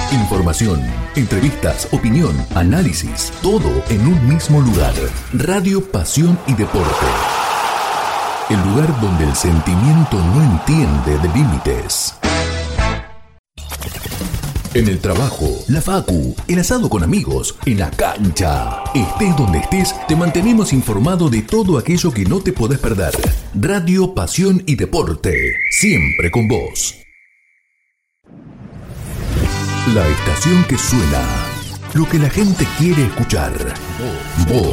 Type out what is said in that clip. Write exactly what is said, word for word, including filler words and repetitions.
Información, entrevistas, opinión, análisis, todo en un mismo lugar. Radio Pasión y Deporte. El lugar donde el sentimiento no entiende de límites. En el trabajo, la facu, el asado con amigos, en la cancha. Estés donde estés, te mantenemos informado de todo aquello que no te podés perder. Radio Pasión y Deporte, siempre con vos. La estación que suena, lo que la gente quiere escuchar. Vos.